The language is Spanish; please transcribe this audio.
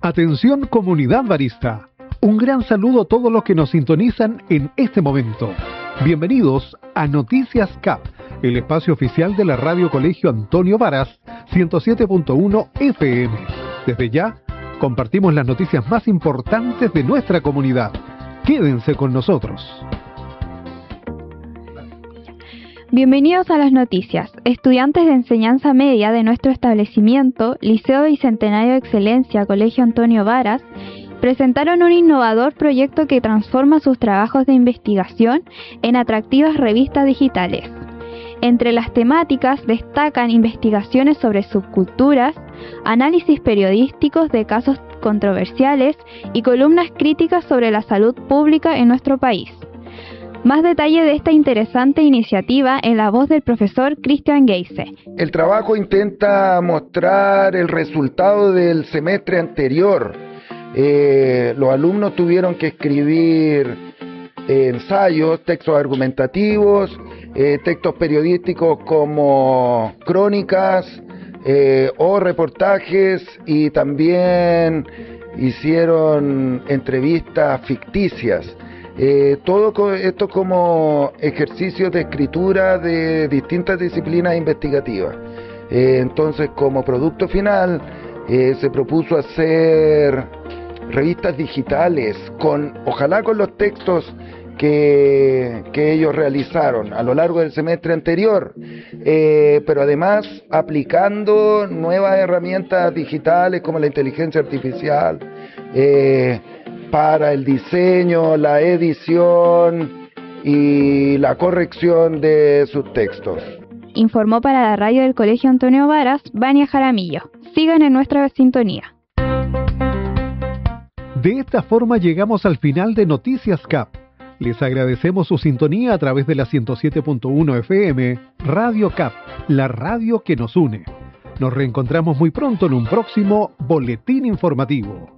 Atención comunidad barista. Un gran saludo a todos los que nos sintonizan en este momento. Bienvenidos a Noticias CAP, el espacio oficial de la Radio Colegio Antonio Varas, 107.1 FM. Desde ya, compartimos las noticias más importantes de nuestra comunidad. Quédense con nosotros. Bienvenidos a las noticias. Estudiantes de enseñanza media de nuestro establecimiento, Liceo Bicentenario de Excelencia Colegio Antonio Varas, presentaron un innovador proyecto que transforma sus trabajos de investigación en atractivas revistas digitales. Entre las temáticas destacan investigaciones sobre subculturas, análisis periodísticos de casos controversiales y columnas críticas sobre la salud pública en nuestro país. Más detalle de esta interesante iniciativa en la voz del profesor Cristian Geise. El trabajo intenta mostrar el resultado del semestre anterior. Los alumnos tuvieron que escribir ensayos, textos argumentativos, textos periodísticos como crónicas o reportajes, y también hicieron entrevistas ficticias. Todo esto como ejercicios de escritura de distintas disciplinas investigativas. Entonces, como producto final, se propuso hacer revistas digitales, ojalá con los textos que ellos realizaron a lo largo del semestre anterior, pero además aplicando nuevas herramientas digitales como la inteligencia artificial, para el diseño, la edición y la corrección de sus textos. Informó para la radio del Colegio Antonio Varas, Vania Jaramillo. Sigan en nuestra sintonía. De esta forma llegamos al final de Noticias CAP. Les agradecemos su sintonía a través de la 107.1 FM, Radio CAP, la radio que nos une. Nos reencontramos muy pronto en un próximo boletín informativo.